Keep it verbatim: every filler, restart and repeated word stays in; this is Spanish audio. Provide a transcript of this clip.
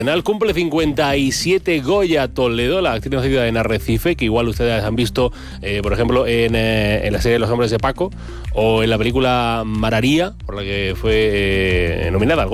Cumple cincuenta y siete Goya Toledo, la actriz nacida en Arrecife, que igual ustedes han visto, eh, por ejemplo, en, eh, en la serie Los Hombres de Paco o en la película Mararía, por la que fue eh, nominada al